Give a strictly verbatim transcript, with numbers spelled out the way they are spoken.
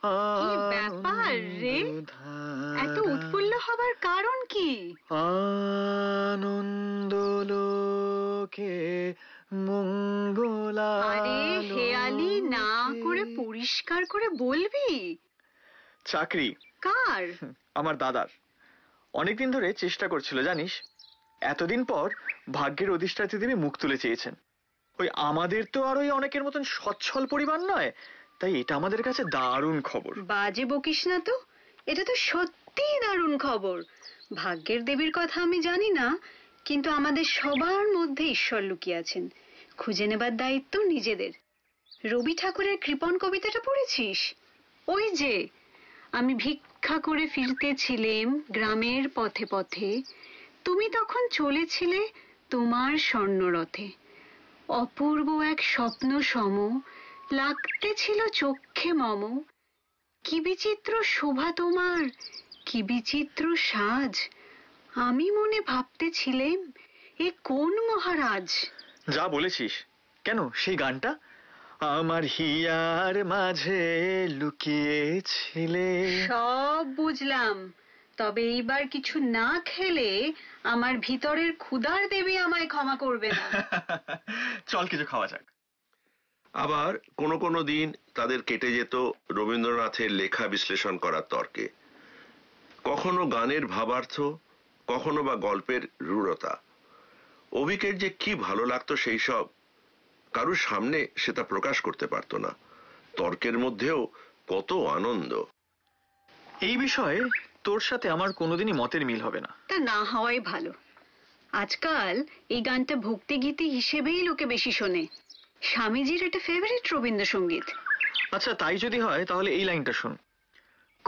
কি ব্যাপার রে, এত উৎফুল্ল হবার কারণ কি? আনন্দ লোকে মঙ্গলা। আরে হেয়ালি না করে পরিষ্কার করে বলবি। চাকরি। কার? আমার দাদার। অনেকদিন ধরে চেষ্টা করছিল জানিস। এতদিন পর ভাগ্যের অধিষ্ঠাত্রী দেবী মুখ তুলে চেয়েছেন। ওই আমাদের তো আর ওই অনেকের মতন সচ্ছল পরিবার নয়, তাই এটা আমাদের কাছে দারুণ খবর। বাজে বকিস না তো, এটা তো সত্যি দারুণ খবর। ভাগ্যের দেবীর কথা আমি জানি না, কিন্তু আমাদের সবার মধ্যে ঈশ্বর লুকিয়ে আছেন, খুঁজে নেবার দায়িত্ব নিজেদের। রবি ঠাকুরের কৃপণ কবিতাটা পড়েছিস? ওই যে, আমি ভিক্ষা করে ফিরতেছিলেম গ্রামের পথে পথে, তুমি তখন চলেছিলে তোমার স্বর্ণরথে। অপূর্ব এক স্বপ্ন সম লাগতেছিল চক্ষে মম, কি বিচিত্র শোভা তোমার, কি বিচিত্র সাজ, আমি মনে ভাবতেছিলেম এ কোন মহারাজ। যা বলেছিস। কেন সেই গানটা? আমার হিয়ার মাঝে লুকিয়েছিলে। সব বুঝলাম, তবে এইবার কিছু না খেলে আমার ভিতরের ক্ষুধার দেবী আমায় ক্ষমা করবে না। চল কিছু খাওয়া যাক। আবার কোনো কোনো দিন তাদের কেটে যেত রবীন্দ্রনাথের লেখা বিশ্লেষণ করার তর্কে। কখনো গানের ভাবার্থ, কখনো বা গল্পের রূঢ়তা। অভিকের যে কি ভালো লাগতো সেই সব, কারুর সামনে সেটা প্রকাশ করতে পারত না। তর্কের মধ্যেও কত আনন্দ। এই বিষয়ে তোর সাথে আমার কোনোদিনই মতের মিল হবে না। তা না হওয়াই ভালো। আজকাল এই গানটা ভক্তিগীতি হিসেবেই লোকে বেশি শোনে। স্বামীজির এটা ফেভারিট রবীন্দ্রসঙ্গীত। আচ্ছা তাই যদি হয় তাহলে এই লাইনটা শোন।